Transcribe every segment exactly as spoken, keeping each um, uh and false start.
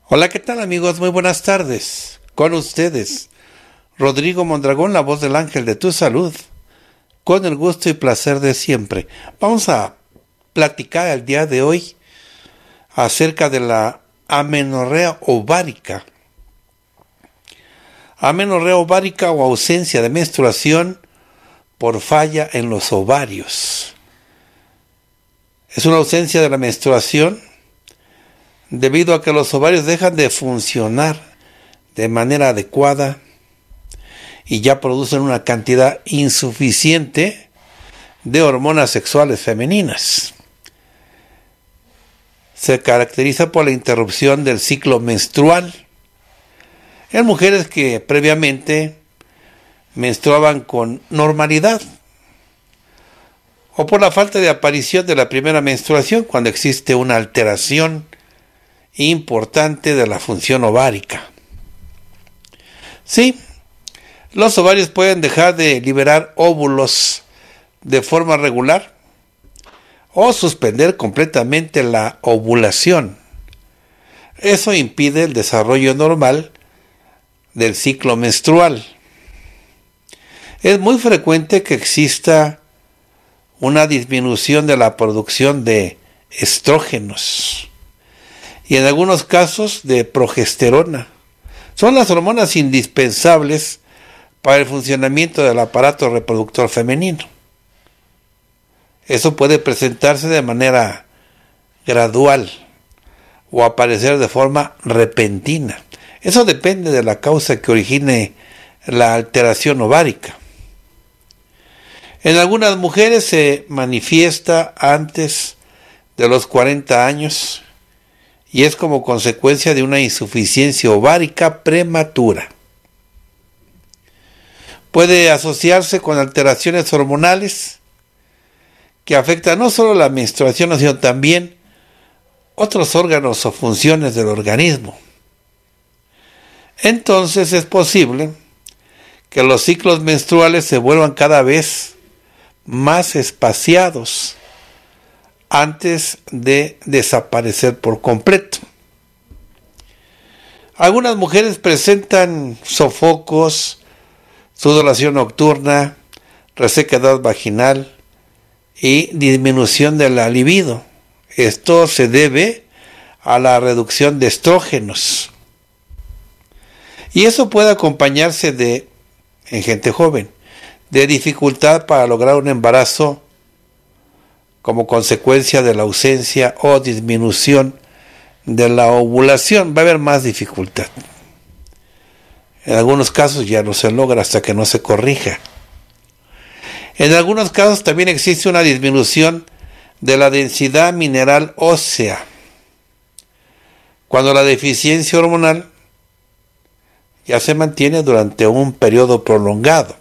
Hola, ¿qué tal amigos? Muy buenas tardes. Con ustedes, Rodrigo Mondragón, la voz del ángel de tu salud, con el gusto y placer de siempre. Vamos a platicar el día de hoy acerca de la amenorrea ovárica. Amenorrea ovárica o ausencia de menstruación por falla en los ovarios. Es una ausencia de la menstruación debido a que los ovarios dejan de funcionar de manera adecuada y ya producen una cantidad insuficiente de hormonas sexuales femeninas. Se caracteriza por la interrupción del ciclo menstrual en mujeres que previamente menstruaban con normalidad, o por la falta de aparición de la primera menstruación cuando existe una alteración importante de la función ovárica. Sí, los ovarios pueden dejar de liberar óvulos de forma regular o suspender completamente la ovulación. Eso impide el desarrollo normal del ciclo menstrual. Es muy frecuente que exista una disminución de la producción de estrógenos y en algunos casos de progesterona. Son las hormonas indispensables para el funcionamiento del aparato reproductor femenino. Eso puede presentarse de manera gradual o aparecer de forma repentina. Eso depende de la causa que origine la alteración ovárica. En algunas mujeres se manifiesta antes de los cuarenta años y es como consecuencia de una insuficiencia ovárica prematura. Puede asociarse con alteraciones hormonales que afectan no solo la menstruación, sino también otros órganos o funciones del organismo. Entonces es posible que los ciclos menstruales se vuelvan cada vez más espaciados antes de desaparecer por completo. Algunas mujeres presentan sofocos, sudoración nocturna, resequedad vaginal y disminución de la libido. Esto se debe a la reducción de estrógenos. Y eso puede acompañarse de, en gente joven, de dificultad para lograr un embarazo como consecuencia de la ausencia o disminución de la ovulación. Va a haber más dificultad. En algunos casos ya no se logra hasta que no se corrija. En algunos casos también existe una disminución de la densidad mineral ósea, cuando la deficiencia hormonal ya se mantiene durante un periodo prolongado.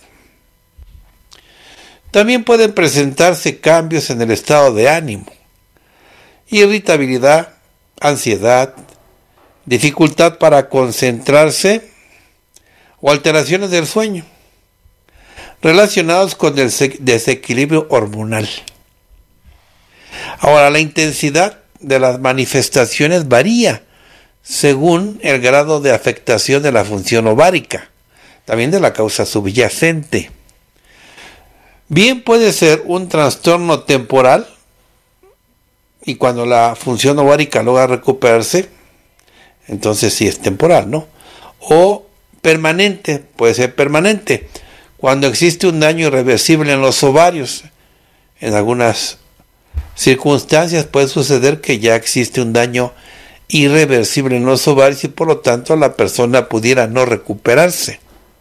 También pueden presentarse cambios en el estado de ánimo, irritabilidad, ansiedad, dificultad para concentrarse o alteraciones del sueño relacionados con el desequilibrio hormonal. Ahora, la intensidad de las manifestaciones varía según el grado de afectación de la función ovárica, también de la causa subyacente. Bien puede ser un trastorno temporal y cuando la función ovárica logra recuperarse, entonces sí es temporal, ¿no? O permanente, puede ser permanente, cuando existe un daño irreversible en los ovarios. En algunas circunstancias puede suceder que ya existe un daño irreversible en los ovarios y por lo tanto la persona pudiera no recuperarse.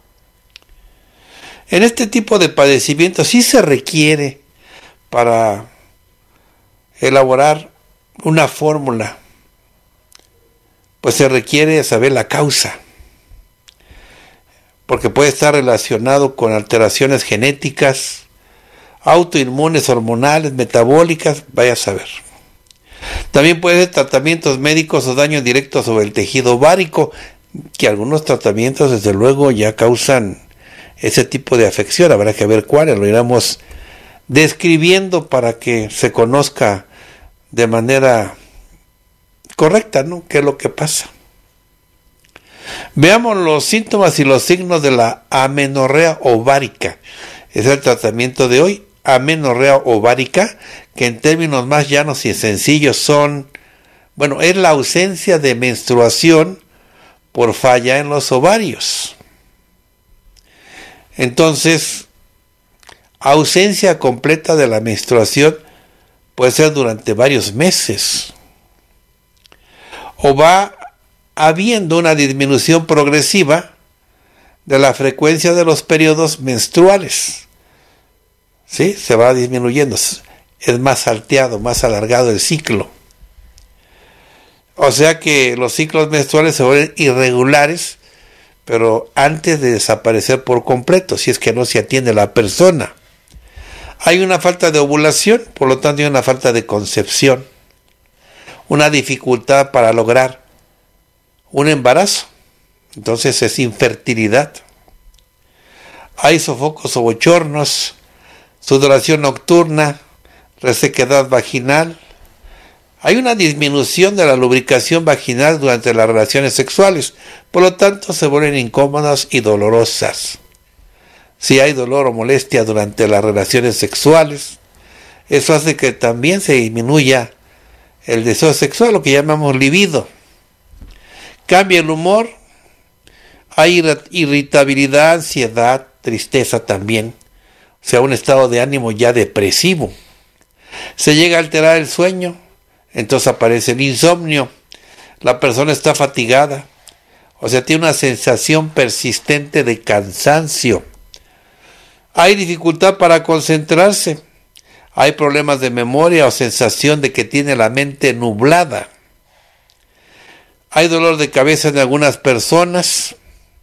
En este tipo de padecimientos sí se requiere, para elaborar una fórmula, pues se requiere saber la causa, porque puede estar relacionado con alteraciones genéticas, autoinmunes, hormonales, metabólicas, vaya a saber. También puede ser tratamientos médicos o daños directos sobre el tejido ovárico, que algunos tratamientos desde luego ya causan ese tipo de afección. Habrá que ver cuáles, lo iremos describiendo para que se conozca de manera correcta, ¿no?, qué es lo que pasa. Veamos los síntomas y los signos de la amenorrea ovárica. Es el tratamiento de hoy, amenorrea ovárica, que en términos más llanos y sencillos son, bueno, es la ausencia de menstruación por falla en los ovarios. Entonces, ausencia completa de la menstruación puede ser durante varios meses. O va habiendo una disminución progresiva de la frecuencia de los periodos menstruales. ¿Sí? Se va disminuyendo. Es más salteado, más alargado el ciclo. O sea que los ciclos menstruales se vuelven irregulares, pero antes de desaparecer por completo, si es que no se atiende a la persona. Hay una falta de ovulación, por lo tanto hay una falta de concepción. Una dificultad para lograr un embarazo. Entonces es infertilidad. Hay sofocos o bochornos, sudoración nocturna, resequedad vaginal. Hay una disminución de la lubricación vaginal durante las relaciones sexuales, por lo tanto se vuelven incómodas y dolorosas. Si hay dolor o molestia durante las relaciones sexuales, eso hace que también se disminuya el deseo sexual, lo que llamamos libido. Cambia el humor, hay irritabilidad, ansiedad, tristeza también, o sea, un estado de ánimo ya depresivo. Se llega a alterar el sueño, entonces aparece el insomnio, la persona está fatigada, o sea, tiene una sensación persistente de cansancio. Hay dificultad para concentrarse, hay problemas de memoria o sensación de que tiene la mente nublada. Hay dolor de cabeza en algunas personas.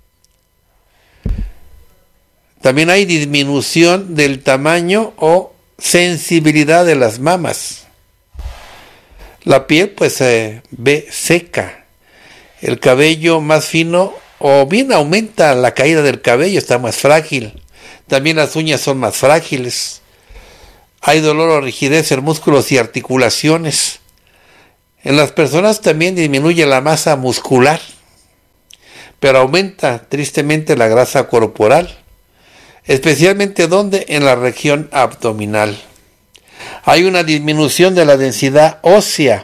También hay disminución del tamaño o sensibilidad de las mamas. La piel pues se ve seca. El cabello más fino o bien aumenta la caída del cabello, está más frágil. También las uñas son más frágiles. Hay dolor o rigidez en músculos y articulaciones. En las personas también disminuye la masa muscular, pero aumenta tristemente la grasa corporal, especialmente donde en la región abdominal. Hay una disminución de la densidad ósea.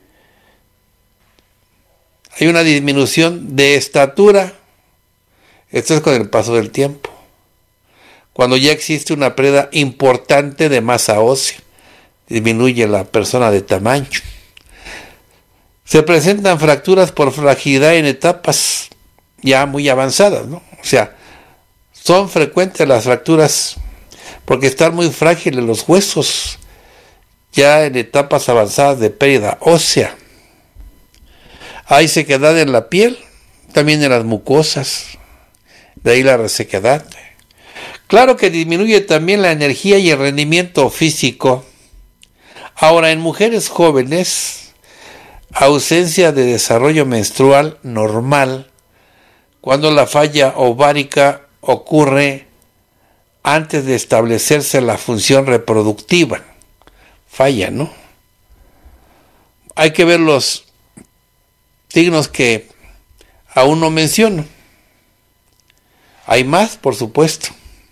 Hay una disminución de estatura. Esto es con el paso del tiempo. Cuando ya existe una pérdida importante de masa ósea, disminuye la persona de tamaño. Se presentan fracturas por fragilidad en etapas ya muy avanzadas, ¿no? O sea, son frecuentes las fracturas porque están muy frágiles los huesos, ya en etapas avanzadas de pérdida ósea. Hay sequedad en la piel, también en las mucosas, de ahí la resequedad. Claro que disminuye también la energía y el rendimiento físico. Ahora, en mujeres jóvenes, ausencia de desarrollo menstrual normal, cuando la falla ovárica ocurre antes de establecerse la función reproductiva. Falla, ¿no? Hay que ver los signos que aún no menciono. Hay más, por supuesto.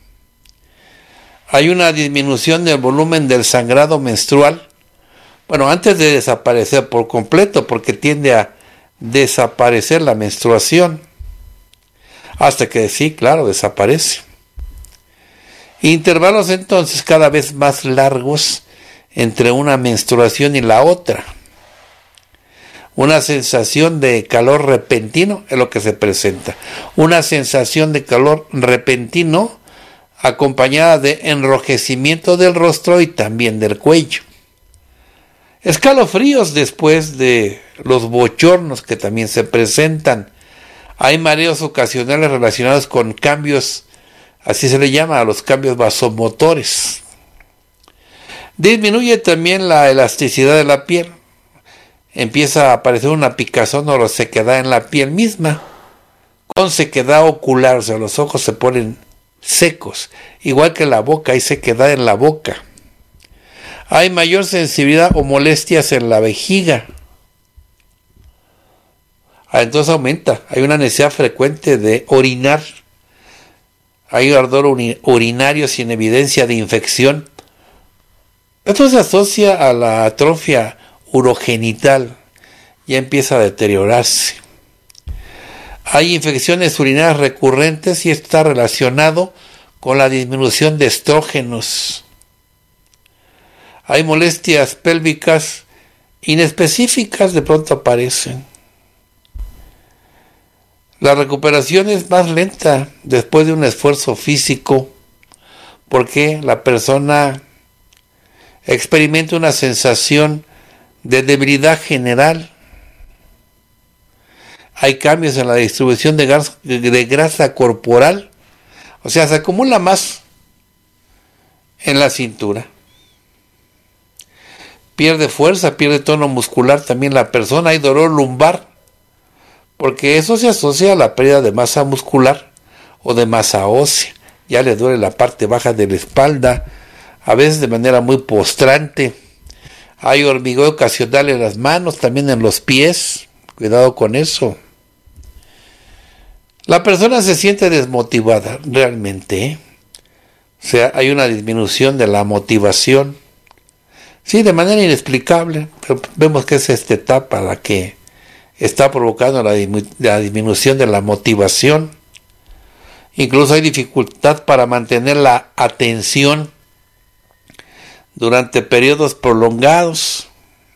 Hay una disminución del volumen del sangrado menstrual. Bueno, antes de desaparecer por completo, porque tiende a desaparecer la menstruación. Hasta que sí, claro, desaparece. Intervalos entonces cada vez más largos entre una menstruación y la otra. Una sensación de calor repentino es lo que se presenta. Una sensación de calor repentino acompañada de enrojecimiento del rostro y también del cuello. Escalofríos después de los bochornos que también se presentan. Hay mareos ocasionales relacionados con cambios, así se le llama a los cambios vasomotores. Disminuye también la elasticidad de la piel. Empieza a aparecer una picazón o resequedad en la piel misma, con sequedad ocular, o sea, los ojos se ponen secos, igual que la boca, hay sequedad en la boca. Hay mayor sensibilidad o molestias en la vejiga. entonces aumenta, hay una necesidad frecuente de orinar, hay ardor urinario sin evidencia de infección. Esto se asocia a la atrofia urogenital, ya empieza a deteriorarse. Hay infecciones urinarias recurrentes y está relacionado con la disminución de estrógenos. Hay molestias pélvicas inespecíficas, de pronto aparecen. La recuperación es más lenta después de un esfuerzo físico, porque la persona experimenta una sensación de debilidad general. Hay cambios en la distribución de grasa, de grasa corporal, o sea, se acumula más en la cintura. Pierde fuerza, pierde tono muscular también la persona, hay dolor lumbar, porque eso se asocia a la pérdida de masa muscular o de masa ósea. Ya le duele la parte baja de la espalda, a veces de manera muy postrante. Hay hormigueo ocasional en las manos, también en los pies, cuidado con eso. La persona se siente desmotivada realmente, ¿eh? O sea, hay una disminución de la motivación. Sí, de manera inexplicable, pero vemos que es esta etapa la que está provocando la, la disminución de la motivación. Incluso hay dificultad para mantener la atención durante periodos prolongados.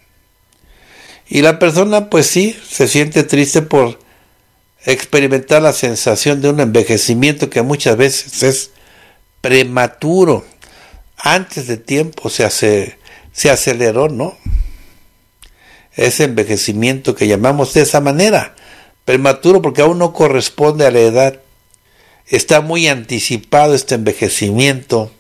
Y la persona, pues sí, se siente triste por experimentar la sensación de un envejecimiento que muchas veces es prematuro, antes de tiempo se hace, se aceleró, ¿no? Ese envejecimiento que llamamos de esa manera, prematuro, porque aún no corresponde a la edad. Está muy anticipado este envejecimiento.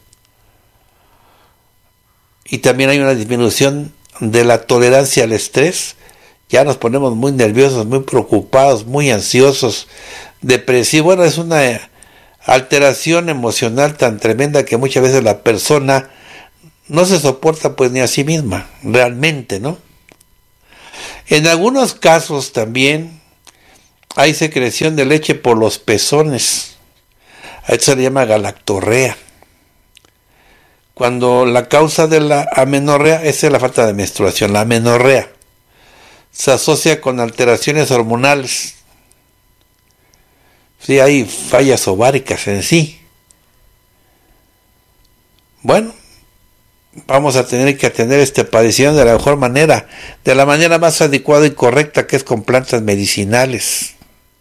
Y también hay una disminución de la tolerancia al estrés. Ya nos ponemos muy nerviosos, muy preocupados, muy ansiosos, depresivos. Bueno, es una alteración emocional tan tremenda que muchas veces la persona no se soporta pues ni a sí misma, realmente, ¿no? En algunos casos también hay secreción de leche por los pezones. A esto se le llama galactorrea. Cuando la causa de la amenorrea, esa es la falta de menstruación, la amenorrea, se asocia con alteraciones hormonales. Sí, hay fallas ováricas en sí. Bueno, vamos a tener que atender este padecimiento de la mejor manera, de la manera más adecuada y correcta, que es con plantas medicinales.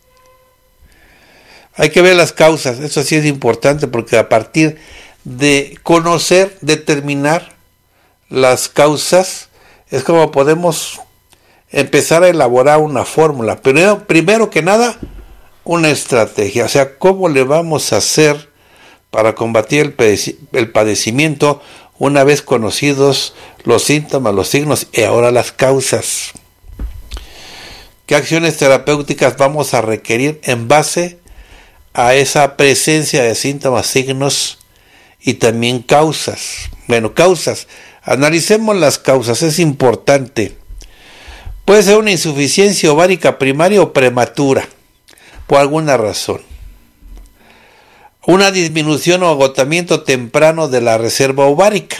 Hay que ver las causas, eso sí es importante, porque a partir de conocer, determinar las causas, es como podemos empezar a elaborar una fórmula. Primero, primero que nada, una estrategia, o sea, cómo le vamos a hacer para combatir el, padec- el padecimiento una vez conocidos los síntomas, los signos y ahora las causas. ¿Qué acciones terapéuticas vamos a requerir en base a esa presencia de síntomas, signos y también causas? Bueno, causas. Analicemos las causas, es importante. Puede ser una insuficiencia ovárica primaria o prematura, por alguna razón. Una disminución o agotamiento temprano de la reserva ovárica.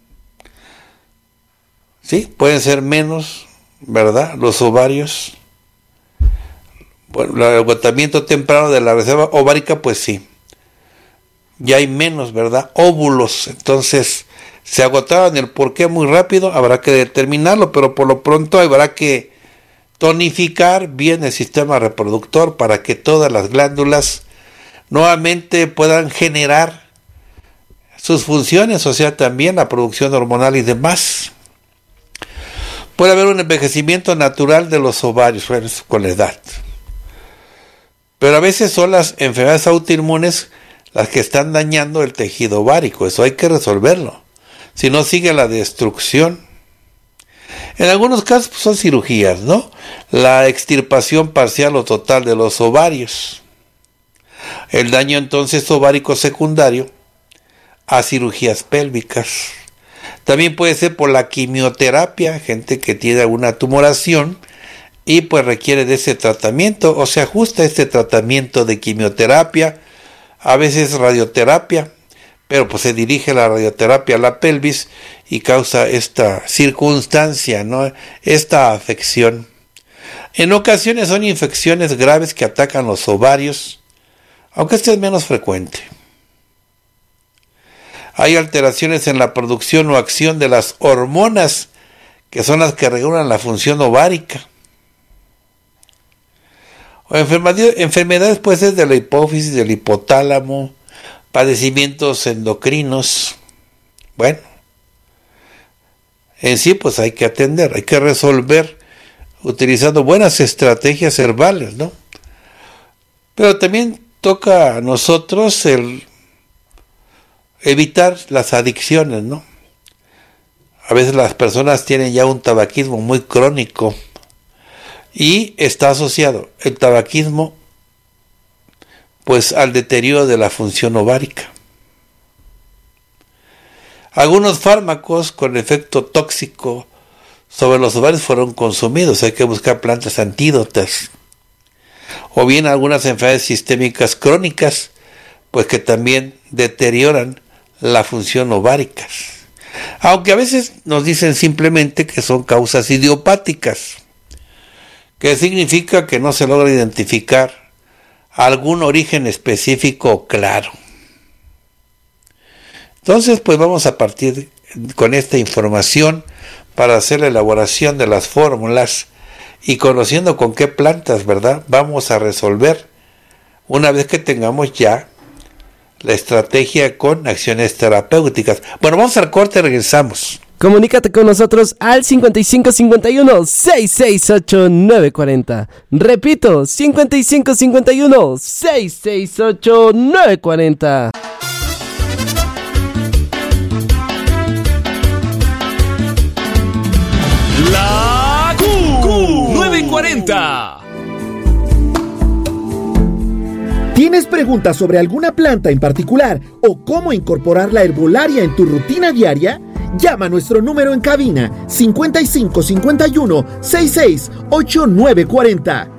Sí, pueden ser menos, ¿verdad? Los ovarios. Bueno, el agotamiento temprano de la reserva ovárica, pues sí. Ya hay menos, ¿verdad? Óvulos. Entonces, se agotaron. El por qué muy rápido, habrá que determinarlo, pero por lo pronto habrá que tonificar bien el sistema reproductor para que todas las glándulas nuevamente puedan generar sus funciones, o sea, también la producción hormonal y demás. Puede haber un envejecimiento natural de los ovarios, bueno, con la edad. Pero a veces son las enfermedades autoinmunes las que están dañando el tejido ovárico. Eso hay que resolverlo. Si no, sigue la destrucción. En algunos casos pues, son cirugías, ¿no? La extirpación parcial o total de los ovarios. El daño entonces ovárico secundario a cirugías pélvicas. También puede ser por la quimioterapia, gente que tiene alguna tumoración y pues requiere de ese tratamiento o se ajusta a este tratamiento de quimioterapia, a veces radioterapia, pero pues se dirige la radioterapia a la pelvis y causa esta circunstancia, ¿no? Esta afección. En ocasiones son infecciones graves que atacan los ovarios, aunque este es menos frecuente. Hay alteraciones en la producción o acción de las hormonas, que son las que regulan la función ovárica. O enfermedades pueden ser de la hipófisis, del hipotálamo, padecimientos endocrinos. Bueno, en sí pues hay que atender, hay que resolver utilizando buenas estrategias herbales, ¿no? Pero también toca a nosotros el evitar las adicciones, ¿no? A veces las personas tienen ya un tabaquismo muy crónico y está asociado el tabaquismo pues al deterioro de la función ovárica. Algunos fármacos con efecto tóxico sobre los ovarios fueron consumidos, hay que buscar plantas antídotas. O bien algunas enfermedades sistémicas crónicas, pues que también deterioran la función ovárica. Aunque a veces nos dicen simplemente que son causas idiopáticas, que significa que no se logra identificar algún origen específico claro. Entonces, pues vamos a partir con esta información para hacer la elaboración de las fórmulas y conociendo con qué plantas, ¿verdad?, vamos a resolver una vez que tengamos ya la estrategia con acciones terapéuticas. Bueno, vamos al corte y regresamos. Comunícate con nosotros al cincuenta y cinco cincuenta y uno, sesenta y seis ocho, nueve cuarenta. Repito, cincuenta y cinco cincuenta y uno, sesenta y seis ocho, nueve cuarenta. La Q nueve cuarenta. ¿Tienes preguntas sobre alguna planta en particular o cómo incorporar la herbolaria en tu rutina diaria? Llama a nuestro número en cabina cincuenta y cinco cincuenta y uno, sesenta y seis ocho, nueve cuarenta.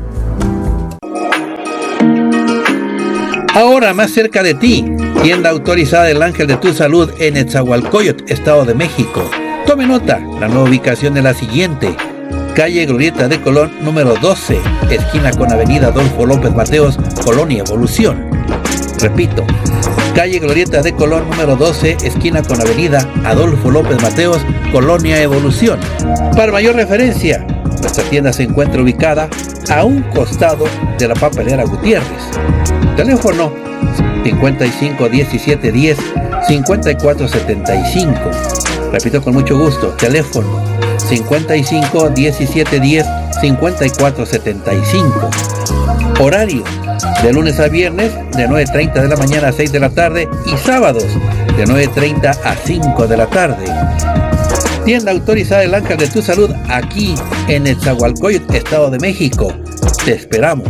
Ahora más cerca de ti, tienda autorizada del Ángel de tu Salud en Nezahualcóyotl, Estado de México. Tome nota, la nueva ubicación es la siguiente: calle Glorieta de Colón número doce, esquina con avenida Adolfo López Mateos, Colonia Evolución. Repito, calle Glorieta de Colón número doce, esquina con avenida Adolfo López Mateos, Colonia Evolución. Para mayor referencia, nuestra tienda se encuentra ubicada a un costado de la papelera Gutiérrez. Teléfono cincuenta y cinco diecisiete diez, cincuenta y cuatro setenta y cinco. Repito con mucho gusto, teléfono cincuenta y cinco diecisiete diez, cincuenta y cuatro setenta y cinco. Horario de lunes a viernes de nueve treinta de la mañana a seis de la tarde y sábados de nueve treinta a cinco de la tarde. Tienda autorizada del Ángel de tu Salud aquí en Nezahualcóyotl, Estado de México. Te esperamos.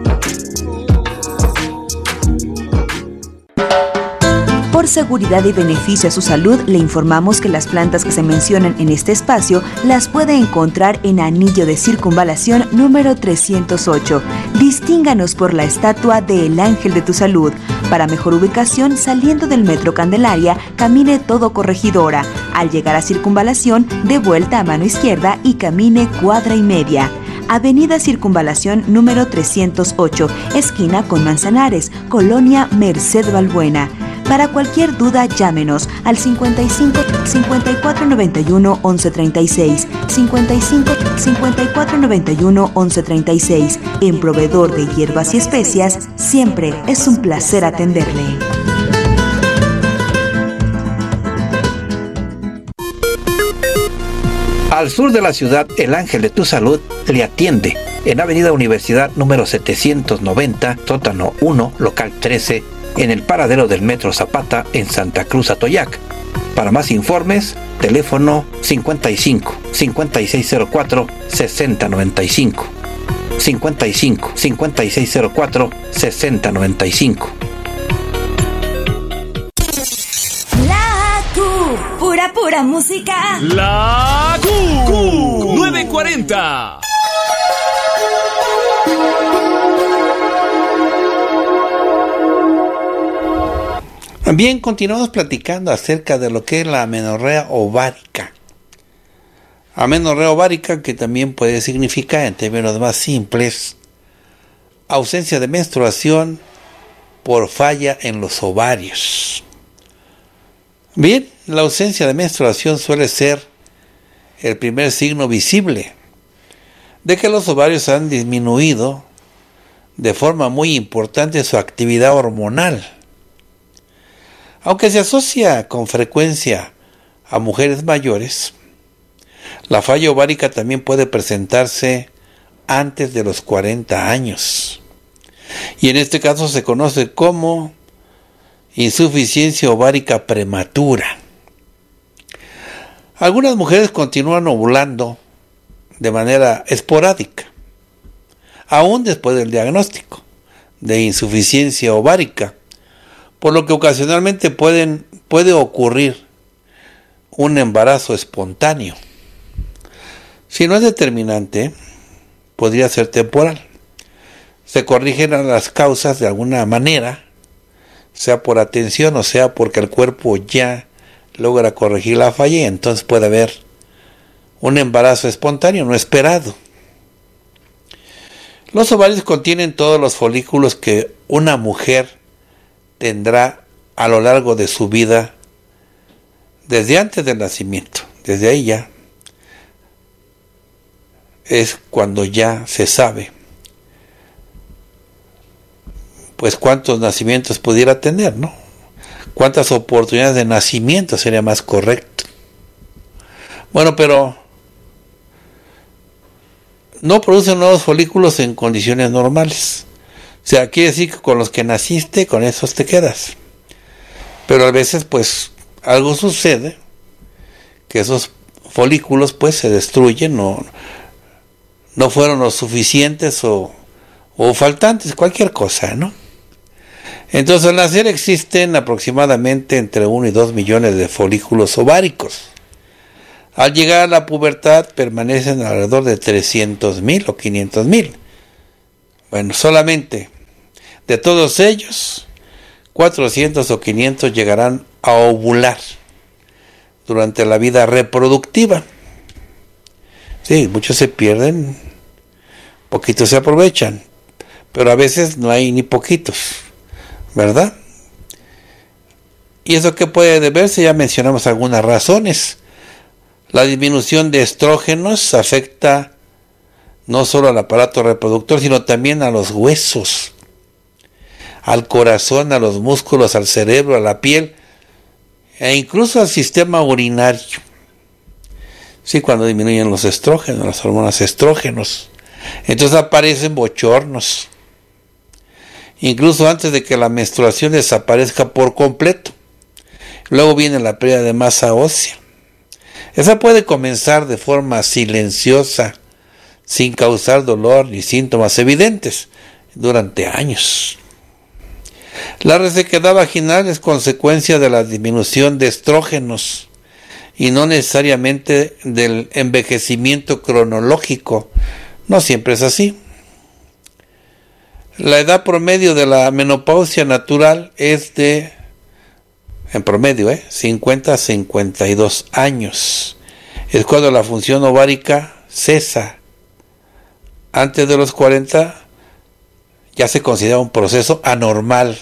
Por seguridad y beneficio a su salud, le informamos que las plantas que se mencionan en este espacio las puede encontrar en Anillo de Circunvalación número trescientos ocho. Distínganos por la estatua de El Ángel de tu Salud. Para mejor ubicación, saliendo del Metro Candelaria, camine todo Corregidora. Al llegar a Circunvalación, dé vuelta a mano izquierda y camine cuadra y media. Avenida Circunvalación número trescientos ocho, esquina con Manzanares, Colonia Merced Balbuena. Para cualquier duda, llámenos al cincuenta y cinco, cincuenta y cuatro noventa y uno, once treinta y seis, cincuenta y cinco, cincuenta y cuatro noventa y uno, once treinta y seis. En Proveedor de Hierbas y Especias, siempre es un placer atenderle. Al sur de la ciudad, el Ángel de tu Salud le atiende en Avenida Universidad número setecientos noventa, sótano uno, local trece, en el paradero del Metro Zapata en Santa Cruz Atoyac. Para más informes, teléfono cincuenta y cinco, cincuenta y seis cero cuatro, sesenta noventa y cinco. cincuenta y cinco, cincuenta y seis cero cuatro, sesenta noventa y cinco. La Q, pura pura música. La Q nueve cuarenta. Bien, continuamos platicando acerca de lo que es la amenorrea ovárica. Amenorrea ovárica, que también puede significar, en términos más simples, ausencia de menstruación por falla en los ovarios. Bien, la ausencia de menstruación suele ser el primer signo visible de que los ovarios han disminuido de forma muy importante su actividad hormonal. Aunque se asocia con frecuencia a mujeres mayores, la falla ovárica también puede presentarse antes de los cuarenta años. Y en este caso se conoce como insuficiencia ovárica prematura. Algunas mujeres continúan ovulando de manera esporádica, aún después del diagnóstico de insuficiencia ovárica, por lo que ocasionalmente pueden, puede ocurrir un embarazo espontáneo. Si no es determinante, podría ser temporal. Se corrigen las causas de alguna manera, sea por atención o sea porque el cuerpo ya logra corregir la falla, y entonces puede haber un embarazo espontáneo no esperado. Los ovarios contienen todos los folículos que una mujer tendrá a lo largo de su vida desde antes del nacimiento. Desde ahí ya es cuando ya se sabe pues cuántos nacimientos pudiera tener, ¿no? Cuántas oportunidades de nacimiento sería más correcto. Bueno, pero no producen nuevos folículos en condiciones normales. O sea, quiere decir que con los que naciste, con esos te quedas. Pero a veces, pues, algo sucede, que esos folículos, pues, se destruyen, o no fueron los suficientes, o, o faltantes, cualquier cosa, ¿no? Entonces, al nacer existen aproximadamente entre uno y dos millones de folículos ováricos. Al llegar a la pubertad permanecen alrededor de trescientos mil o quinientos mil. Bueno, solamente de todos ellos, cuatrocientos o quinientos llegarán a ovular durante la vida reproductiva. Sí, muchos se pierden, poquitos se aprovechan, pero a veces no hay ni poquitos, ¿verdad? ¿Y eso qué puede deberse? Ya mencionamos algunas razones. La disminución de estrógenos afecta no solo al aparato reproductor, sino también a los huesos, al corazón, a los músculos, al cerebro, a la piel e incluso al sistema urinario. Sí, cuando disminuyen los estrógenos, las hormonas estrógenos, entonces aparecen bochornos, incluso antes de que la menstruación desaparezca por completo. Luego viene la pérdida de masa ósea. Esa puede comenzar de forma silenciosa, sin causar dolor ni síntomas evidentes, durante años. La resequedad vaginal es consecuencia de la disminución de estrógenos y no necesariamente del envejecimiento cronológico. No siempre es así. La edad promedio de la menopausia natural es de, en promedio, ¿eh? cincuenta a cincuenta y dos años. Es cuando la función ovárica cesa. Antes de los cuarenta ya se considera un proceso anormal.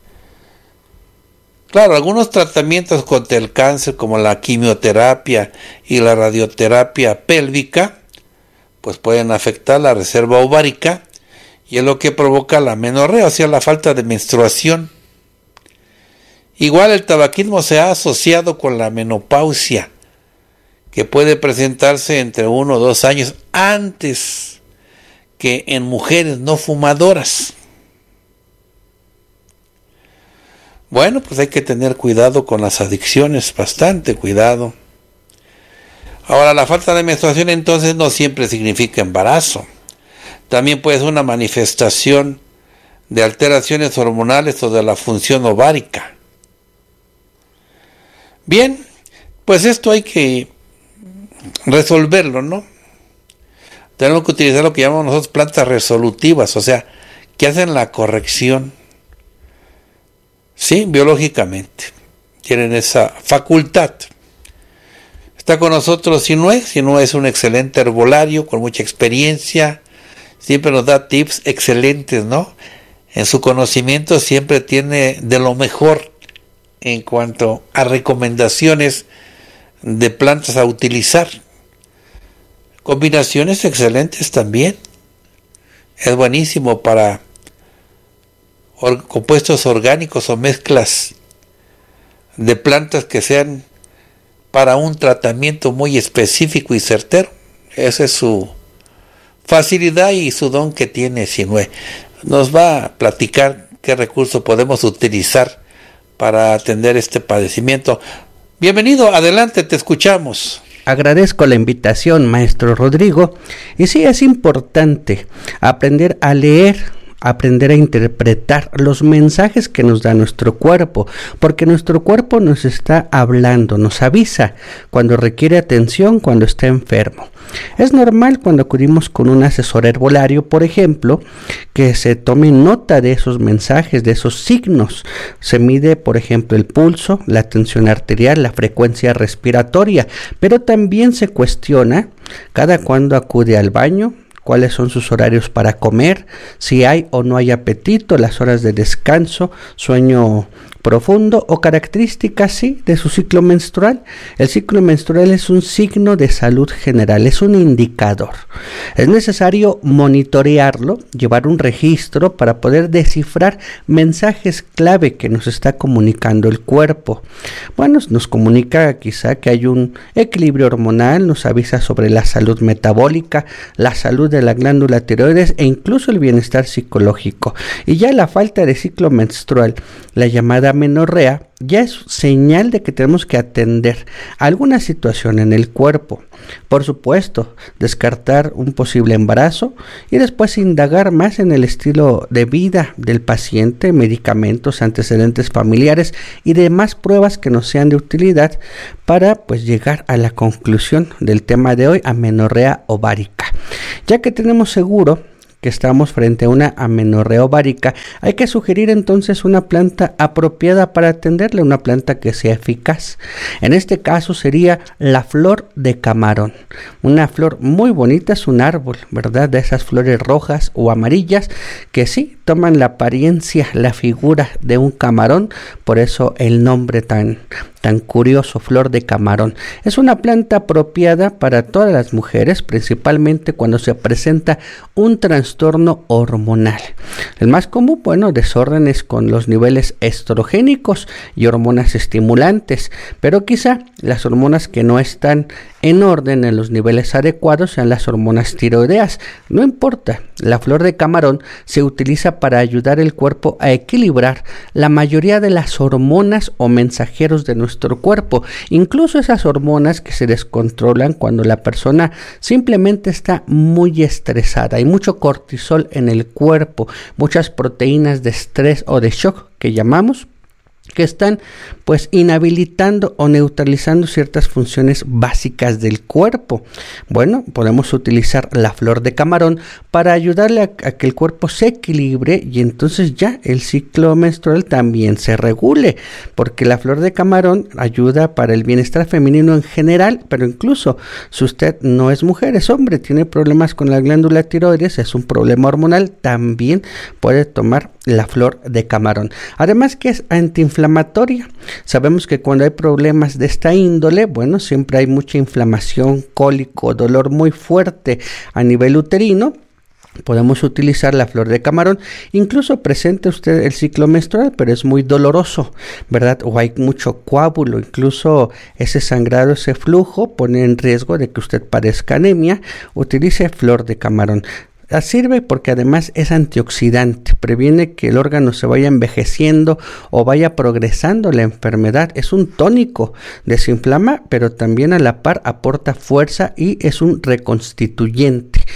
Claro, algunos tratamientos contra el cáncer, como la quimioterapia y la radioterapia pélvica, pues pueden afectar la reserva ovárica, y es lo que provoca la amenorrea, o sea, la falta de menstruación. Igual el tabaquismo se ha asociado con la menopausia, que puede presentarse entre uno o dos años antes que en mujeres no fumadoras. Bueno, pues hay que tener cuidado con las adicciones, bastante cuidado. Ahora, la falta de menstruación entonces no siempre significa embarazo. También puede ser una manifestación de alteraciones hormonales o de la función ovárica. Bien, pues esto hay que resolverlo, ¿no? Tenemos que utilizar lo que llamamos nosotros plantas resolutivas, o sea, que hacen la corrección. Sí, biológicamente. Tienen esa facultad. Está con nosotros Sinue. Sinue es un excelente herbolario con mucha experiencia. Siempre nos da tips excelentes, ¿no? En su conocimiento siempre tiene de lo mejor en cuanto a recomendaciones de plantas a utilizar. Combinaciones excelentes también. Es buenísimo para or- compuestos orgánicos o mezclas de plantas que sean para un tratamiento muy específico y certero. Esa es su facilidad y su don que tiene Sinue. Nos va a platicar qué recurso podemos utilizar para atender este padecimiento. Bienvenido, adelante, te escuchamos. Agradezco la invitación, maestro Rodrigo. Y sí, es importante aprender a leer, aprender a interpretar los mensajes que nos da nuestro cuerpo, porque nuestro cuerpo nos está hablando, nos avisa cuando requiere atención, cuando está enfermo. Es normal cuando acudimos con un asesor herbolario, por ejemplo, que se tome nota de esos mensajes, de esos signos. Se mide, por ejemplo, el pulso, la tensión arterial, la frecuencia respiratoria, pero también se cuestiona cada cuándo acude al baño, cuáles son sus horarios para comer, si hay o no hay apetito, las horas de descanso, sueño profundo o características sí de su ciclo menstrual. El ciclo menstrual es un signo de salud general, es un indicador. Es necesario monitorearlo, llevar un registro para poder descifrar mensajes clave que nos está comunicando el cuerpo. Bueno, nos comunica quizá que hay un equilibrio hormonal, nos avisa sobre la salud metabólica, la salud de la glándula tiroides e incluso el bienestar psicológico. Y ya la falta de ciclo menstrual, la llamada amenorrea, ya es señal de que tenemos que atender alguna situación en el cuerpo. Por supuesto, descartar un posible embarazo y después indagar más en el estilo de vida del paciente, medicamentos, antecedentes familiares y demás pruebas que nos sean de utilidad para pues llegar a la conclusión del tema de hoy, amenorrea ovárica. Ya que tenemos seguro que estamos frente a una amenorrea ovárica, hay que sugerir entonces una planta apropiada para atenderle, una planta que sea eficaz. En este caso sería la flor de camarón. Una flor muy bonita, es un árbol, ¿verdad? De esas flores rojas o amarillas que sí toman la apariencia, la figura de un camarón, por eso el nombre tan tan curioso, flor de camarón. Es una planta apropiada para todas las mujeres, principalmente cuando se presenta un trastorno hormonal. El más común, bueno, desórdenes con los niveles estrogénicos y hormonas estimulantes, pero quizá las hormonas que no están en orden en los niveles adecuados sean las hormonas tiroideas. No importa, la flor de camarón se utiliza para ayudar el cuerpo a equilibrar la mayoría de las hormonas o mensajeros de nuestro cuerpo, incluso esas hormonas que se descontrolan cuando la persona simplemente está muy estresada. Hay mucho cortisol en el cuerpo, muchas proteínas de estrés o de shock que llamamos, que están pues inhabilitando o neutralizando ciertas funciones básicas del cuerpo. Bueno, podemos utilizar la flor de camarón para ayudarle a, a que el cuerpo se equilibre y entonces ya el ciclo menstrual también se regule, porque la flor de camarón ayuda para el bienestar femenino en general, pero incluso si usted no es mujer, es hombre, tiene problemas con la glándula tiroides, es un problema hormonal, también puede tomar la flor de camarón. Además que es antiinflamatoria. Sabemos que cuando hay problemas de esta índole, bueno, siempre hay mucha inflamación, cólico, dolor muy fuerte a nivel uterino. Podemos utilizar la flor de camarón, incluso presente usted el ciclo menstrual, pero es muy doloroso, ¿verdad? O hay mucho coágulo, incluso ese sangrado, ese flujo pone en riesgo de que usted padezca anemia. Utilice flor de camarón. Sirve porque además es antioxidante, previene que el órgano se vaya envejeciendo o vaya progresando la enfermedad, es un tónico, desinflama, pero también a la par aporta fuerza y es un reconstituyente.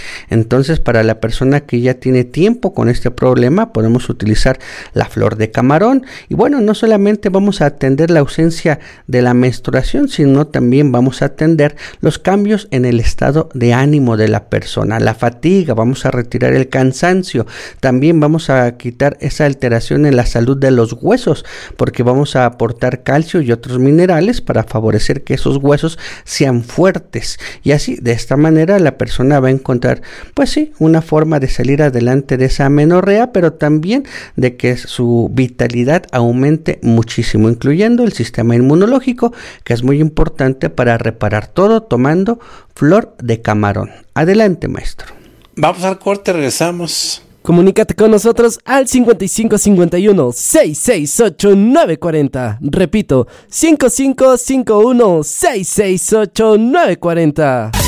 Entonces, para la persona que ya tiene tiempo con este problema, podemos utilizar la flor de camarón. Y bueno, no solamente vamos a atender la ausencia de la menstruación, sino también vamos a atender los cambios en el estado de ánimo de la persona, la fatiga, vamos a retirar el cansancio, también vamos a quitar esa alteración en la salud de los huesos, porque vamos a aportar calcio y otros minerales para favorecer que esos huesos sean fuertes, y así de esta manera la persona va a encontrar, pues sí, una forma de salir adelante de esa amenorrea, pero también de que su vitalidad aumente muchísimo, incluyendo el sistema inmunológico, que es muy importante para reparar todo tomando flor de camarón. Adelante, maestro. Vamos al corte, regresamos. Comunícate con nosotros al cincuenta y cinco cincuenta y uno, sesenta y seis ocho, nueve cuarenta. Repito, cincuenta y cinco cincuenta y uno, sesenta y seis ocho, nueve cuarenta.